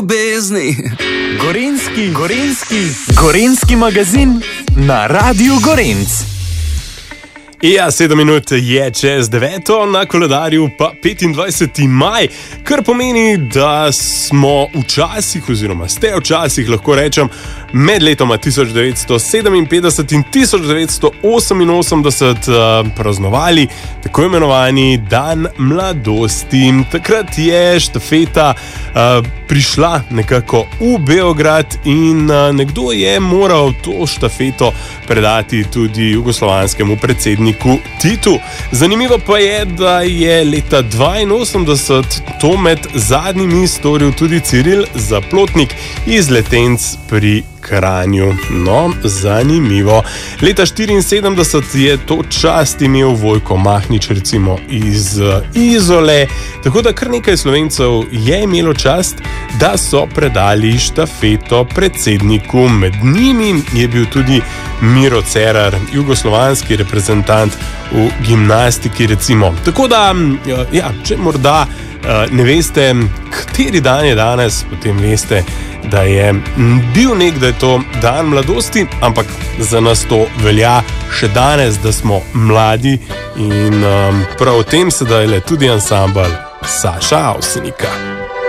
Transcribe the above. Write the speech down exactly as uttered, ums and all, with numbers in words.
Bezni. Gorenjski, gorenjski, gorenjski magazin na Radiu Gorenc. Ja, sedem minut je čez deveto, na koledarju pa petindvajseti maj, kar pomeni, da smo včasih, oziroma ste včasih, lahko rečem, med letoma tisoč devetsto sedeminpetdeset in tisoč devetsto oseminosemdeset uh, praznovali tako imenovani dan mladosti. Takrat je štafeta uh, prišla nekako v Beograd in uh, nekdo je moral to štafeto predati tudi jugoslovanskemu predsedniku Titu. Zanimivo pa je, da je leta dvainosemdeset to med zadnjimi storil tudi Ciril Zaplotnik iz Letenc pri Kranju. No, zanimivo. Leta štiriinsedemdeset je to čast imel Vojko Mahnič, recimo iz Izole, tako da kar nekaj Slovencev je imelo čast, da so predali štafeto predsedniku. Med njimi je bil tudi Miro Cerar, jugoslovanski reprezentant v gimnastiki, recimo. Tako da, ja, če morda ne veste, kateri dan je danes, potem veste, da je bil nekdaj to dan mladosti, ampak za nas to velja še danes, da smo mladi in um, prav o tem sedaj le tudi ansambel Saša Avsenika.